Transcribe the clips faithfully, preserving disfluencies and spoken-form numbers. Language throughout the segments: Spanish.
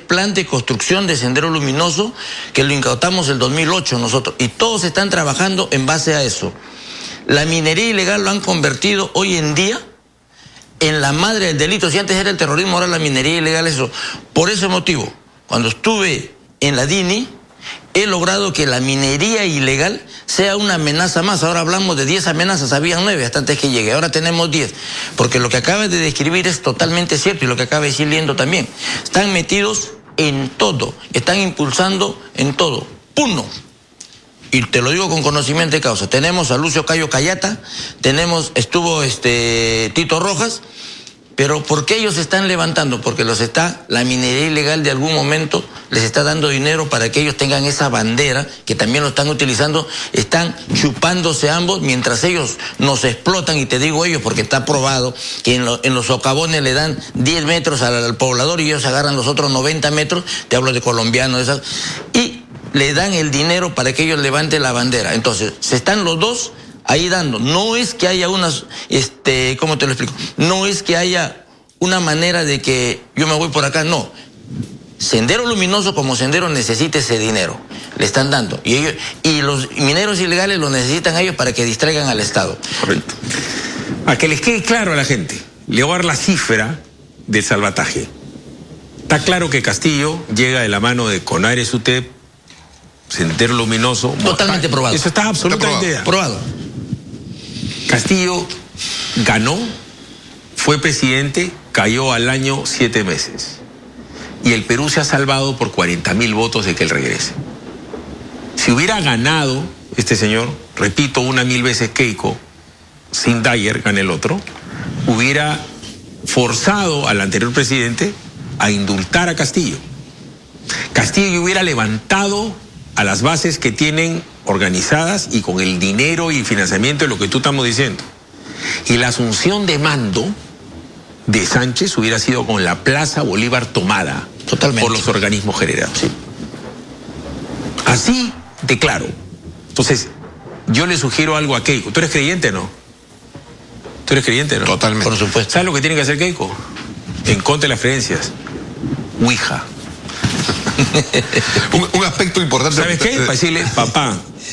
plan de construcción de Sendero Luminoso que lo incautamos el dos mil ocho nosotros. Y todos están trabajando en base a eso. La minería ilegal lo han convertido hoy en día en la madre del delito. Si antes era el terrorismo, ahora la minería ilegal es eso. Por ese motivo, cuando estuve en la D I N I, he logrado que la minería ilegal sea una amenaza más. Ahora hablamos de diez amenazas, habían nueve hasta antes que llegue, ahora tenemos diez. Porque lo que acabas de describir es totalmente cierto y lo que acaba de decir Liendo también. Están metidos en todo, están impulsando en todo. Uno, y te lo digo con conocimiento de causa, tenemos a Lucio Cayo Cayata, tenemos, estuvo este Tito Rojas. Pero ¿por qué ellos se están levantando? Porque los está, la minería ilegal de algún momento les está dando dinero para que ellos tengan esa bandera, que también lo están utilizando, están chupándose ambos mientras ellos nos explotan, y te digo ellos porque está probado que en, lo, en los socavones le dan diez metros al, al poblador y ellos agarran los otros noventa metros, te hablo de colombianos, esas, y le dan el dinero para que ellos levanten la bandera. Entonces, se están los dos ahí dando. No es que haya unas, este, ¿cómo te lo explico? No es que haya una manera de que yo me voy por acá, no. Sendero Luminoso como sendero necesita ese dinero, le están dando. Y, ellos, y los mineros ilegales lo necesitan a ellos para que distraigan al Estado. Correcto. A que les quede claro a la gente, le voy a dar la cifra del salvataje. Está claro que Castillo llega de la mano de Conares U T E P, Sendero Luminoso. Totalmente probado. Eso está absolutamente está probado. probado. Castillo ganó, fue presidente, cayó al año siete meses. Y el Perú se ha salvado por cuarenta mil votos de que él regrese. Si hubiera ganado este señor, repito una mil veces Keiko, sin Dyer gana el otro, hubiera forzado al anterior presidente a indultar a Castillo. Castillo hubiera levantado a las bases que tienen organizadas y con el dinero y financiamiento de lo que tú estamos diciendo. Y la asunción de mando de Sánchez hubiera sido con la Plaza Bolívar tomada totalmente por los organismos generados. Sí. Así de claro. Entonces, yo le sugiero algo a Keiko. ¿Tú eres creyente o no? ¿Tú eres creyente, no? Totalmente. Por supuesto. ¿Sabes lo que tiene que hacer Keiko? En contra de las creencias. Ouija. un, un aspecto importante. ¿Sabes qué? Para decirle, papá,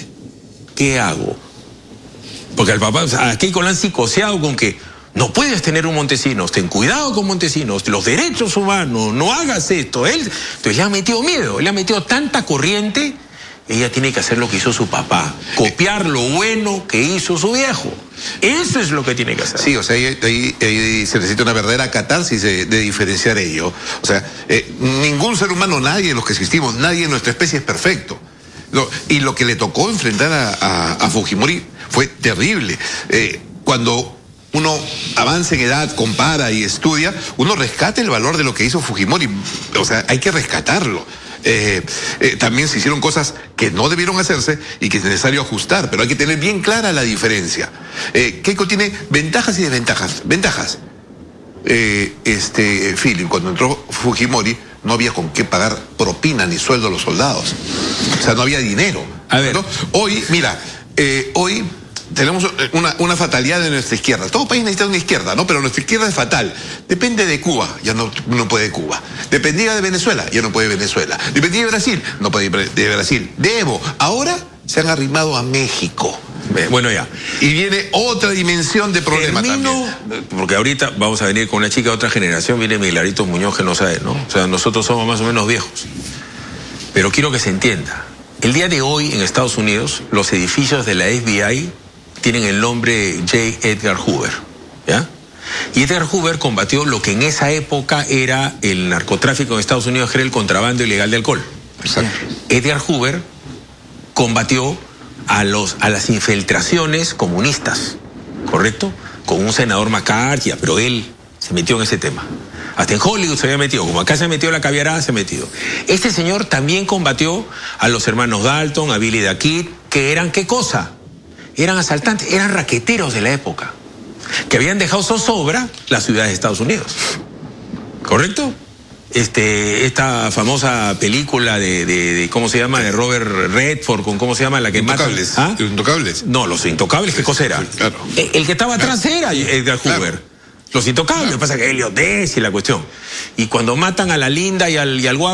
¿qué hago? Porque al papá, a Keiko lo han psicoseado con que no puedes tener un Montesinos, ten cuidado con Montesinos, los derechos humanos, no hagas esto. Él, entonces le ha metido miedo, le ha metido tanta corriente. Ella tiene que hacer lo que hizo su papá, copiar lo bueno que hizo su viejo. Eso es lo que tiene que hacer. Sí, o sea, ahí, ahí, ahí se necesita una verdadera catarsis de, de diferenciar ello. O sea, eh, ningún ser humano, nadie de los que existimos, nadie en nuestra especie es perfecto. Lo, y lo que le tocó enfrentar a, a, a Fujimori fue terrible. Eh, cuando uno avanza en edad, compara y estudia, uno rescata el valor de lo que hizo Fujimori. O sea, hay que rescatarlo. Eh, eh, también se hicieron cosas que no debieron hacerse y que es necesario ajustar, pero hay que tener bien clara la diferencia. Eh, Keiko tiene ventajas y desventajas. Ventajas. Eh, este, Philip, cuando entró Fujimori, no había con qué pagar propina ni sueldo a los soldados. O sea, no había dinero. A ver. ¿no? Hoy, mira, eh, hoy tenemos una, una fatalidad de nuestra izquierda. Todo país necesita una izquierda, ¿no? Pero nuestra izquierda es fatal. Depende de Cuba, ya no, no puede Cuba. Dependía de Venezuela, ya no puede Venezuela. Dependía de Brasil, no puede de Brasil. De Evo, ahora se han arrimado a México. Bueno, ya. Y viene otra dimensión de problema Termino, también. Porque ahorita vamos a venir con una chica de otra generación, viene Milagritos Muñoz, que no sabe, ¿no? O sea, nosotros somos más o menos viejos. Pero quiero que se entienda. El día de hoy en Estados Unidos, los edificios de la F B I tienen el nombre J. Edgar Hoover, ¿ya? Y Edgar Hoover combatió lo que en esa época era el narcotráfico en Estados Unidos, que era el contrabando ilegal de alcohol. Exacto. Edgar Hoover combatió a, los, a las infiltraciones comunistas, ¿correcto? Con un senador McCarthy, pero él se metió en ese tema. Hasta en Hollywood se había metido, como acá se metió la caviarada, se ha metido. Este señor también combatió a los hermanos Dalton, a Billy the Kid, que eran, ¿qué cosa? Eran asaltantes, eran raqueteros de la época, que habían dejado zozobra la ciudad de Estados Unidos. ¿Correcto? Este, esta famosa película de, de, de ¿cómo se llama? De Robert Redford, con ¿cómo se llama? La que Intocables. ¿Ah? Los Intocables. No, Los Intocables, ¿qué cosa era? Claro. El, el que estaba atrás claro. era Edgar Hoover. Claro. Los Intocables, claro. Lo que pasa es que Elliot Ness y la cuestión. Y cuando matan a la linda y al, y al guapo,